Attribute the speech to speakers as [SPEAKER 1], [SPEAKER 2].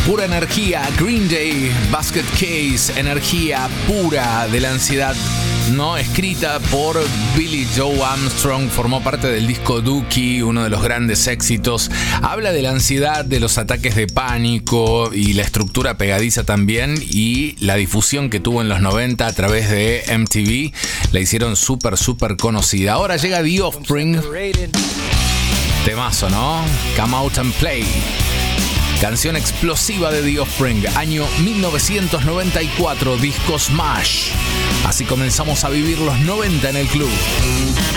[SPEAKER 1] Pura energía, Green Day, Basket Case, energía pura de la ansiedad, ¿no? Escrita por Billie Joe Armstrong, formó parte del disco Dookie, uno de los grandes éxitos. Habla de la ansiedad, de los ataques de pánico y la estructura pegadiza también, y la difusión que tuvo en los 90 a través de MTV. La hicieron súper conocida. Ahora llega The Offspring. Temazo, ¿no? Come Out and Play. Canción explosiva de The Offspring, año 1994, disco Smash. Así comenzamos a vivir los 90 en el club.